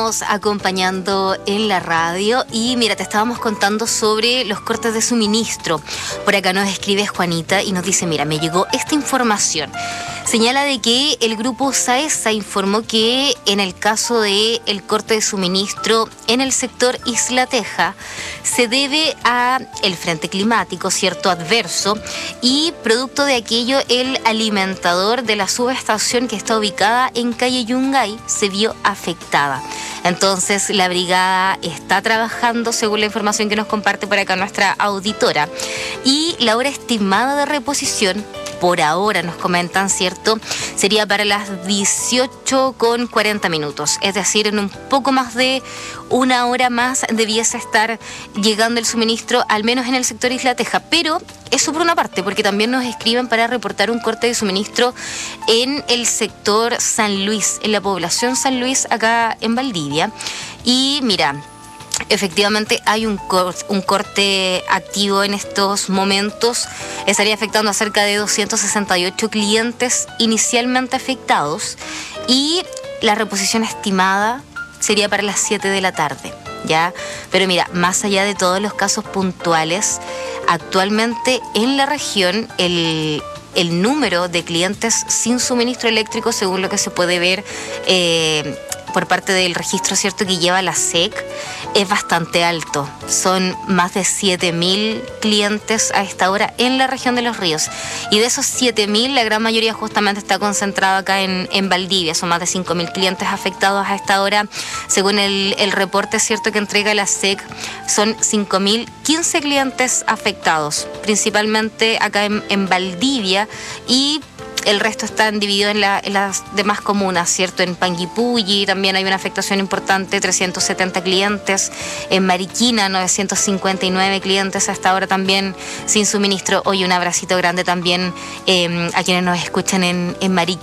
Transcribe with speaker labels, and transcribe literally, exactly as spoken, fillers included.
Speaker 1: seguimos acompañando en la radio y mira, te estábamos contando sobre los cortes de suministro. Por acá nos escribe Juanita y nos dice, mira, me llegó esta información. Señala de que el grupo SAESA informó que en el caso de el corte de suministro en el sector Isla Teja se debe a el frente climático, cierto, adverso, y producto de aquello el alimentador de la subestación que está ubicada en calle Yungay se vio afectada. Entonces la brigada está trabajando según la información que nos comparte por acá nuestra auditora y la hora estimada de reposición por ahora, nos comentan, ¿cierto?, sería para las dieciocho con cuarenta minutos. Es decir, en un poco más de una hora más debiese estar llegando el suministro, al menos en el sector Isla Teja. Pero eso por una parte, porque también nos escriben para reportar un corte de suministro en el sector San Luis, en la población San Luis, acá en Valdivia. Y mira, efectivamente hay un, cor- un corte activo en estos momentos. Estaría afectando a cerca de doscientos sesenta y ocho clientes inicialmente afectados y la reposición estimada sería para las siete de la tarde, ¿ya? Pero mira, más allá de todos los casos puntuales, actualmente en la región el... el número de clientes sin suministro eléctrico, según lo que se puede ver eh, por parte del registro, ¿cierto?, que lleva la S E C, es bastante alto. Son más de siete mil clientes a esta hora en la región de Los Ríos. Y de esos siete mil, la gran mayoría justamente está concentrada acá en, en Valdivia. Son más de cinco mil clientes afectados a esta hora. Según el, el reporte, ¿cierto?, que entrega la S E C, son cinco mil quince clientes afectados, principalmente acá en, en Valdivia, y el resto están divididos en, la, en las demás comunas, ¿cierto? En Panguipulli también hay una afectación importante, trescientos setenta clientes. En Mariquina, novecientos cincuenta y nueve clientes hasta ahora también sin suministro. Hoy un abracito grande también eh, a quienes nos escuchan en, en Mariquina.